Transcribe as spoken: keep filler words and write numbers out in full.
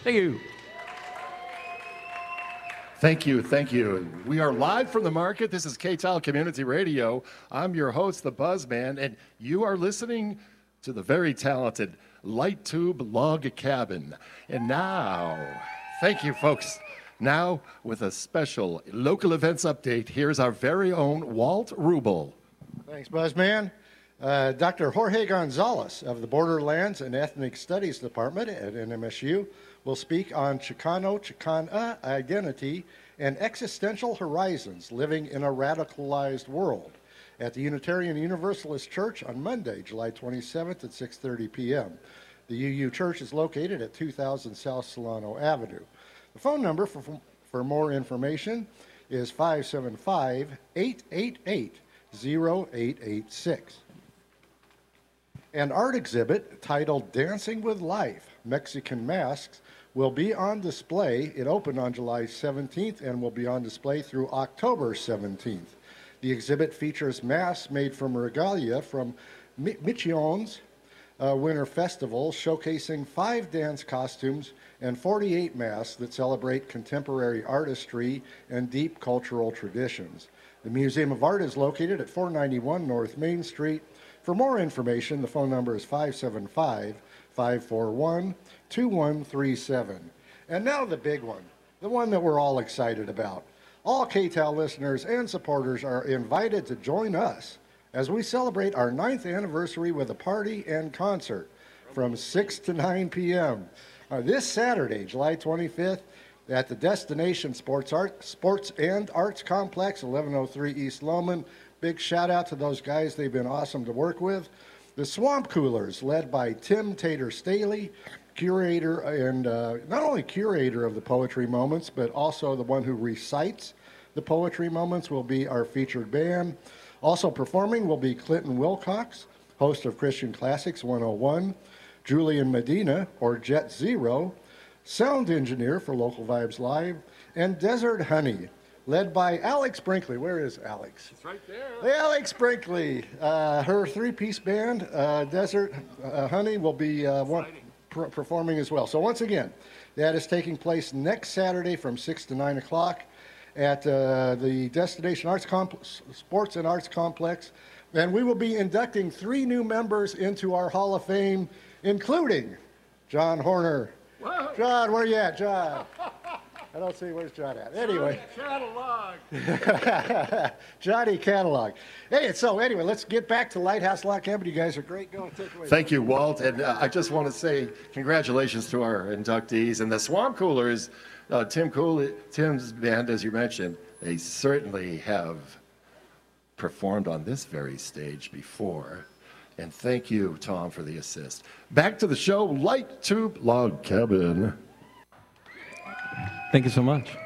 Thank you. Thank you, thank you. We are live from the market. This is K-Tal Community Radio. I'm your host, the Buzzman, and you are listening to the very talented Light Tube Log Cabin. And now, thank you, folks. Now, with a special local events update, here's our very own Walt Rubel. Thanks, Buzzman. Uh, Doctor Jorge Gonzalez of the Borderlands and Ethnic Studies Department at N M S U will speak on Chicano-Chicana identity and existential horizons living in a radicalized world at the Unitarian Universalist Church on Monday, July twenty-seventh at six thirty p m The U U Church is located at two thousand South Solano Avenue. The phone number for, for more information is five seven five, eight eight eight, zero eight eight six. An art exhibit titled Dancing with Life, Mexican Masks will be on display. It opened on July seventeenth and will be on display through October seventeenth. The exhibit features masks made from regalia from Michion's uh, Winter Festival, showcasing five dance costumes and forty-eight masks that celebrate contemporary artistry and deep cultural traditions. The Museum of Art is located at four ninety-one North Main Street. For more information, the phone number is five seven five, five four one, two one three seven. And now the big one, the one that we're all excited about. All K-Tal listeners and supporters are invited to join us as we celebrate our ninth anniversary with a party and concert from six to nine p m Uh, this Saturday, July twenty-fifth, at the Destination Sports Art, Sports and Arts Complex, eleven oh three East Lowman. Big shout out to those guys. They've been awesome to work with. The Swamp Coolers, led by Tim Tater Staley, curator and uh, not only curator of the Poetry Moments, but also the one who recites the Poetry Moments, will be our featured band. Also performing will be Clinton Wilcox, host of Christian Classics one oh one, Julian Medina, or Jet Zero, sound engineer for Local Vibes Live, and Desert Honey, led by Alex Brinkley. Where is Alex? It's right there. Hey, Alex Brinkley. Uh, her three-piece band, uh, Desert uh, Honey, will be uh, one, pr- performing as well. So once again, that is taking place next Saturday from six to nine o'clock at uh, the Destination Arts Complex, Sports and Arts Complex. And we will be inducting three new members into our Hall of Fame, including John Horner. Whoa. John, where you at, John? I don't see, where's John at? Anyway. Catalog. Johnny Catalog. Hey, so anyway, let's get back to Lighthouse Lock Cabin. You guys are great. Go and take it away. Thank you, Walt. And uh, I just want to say congratulations to our inductees. And the Swamp Coolers, uh, Tim Cool, Tim's band, as you mentioned, they certainly have performed on this very stage before. And thank you, Tom, for the assist. Back to the show, Light Tube Log Cabin. Thank you so much.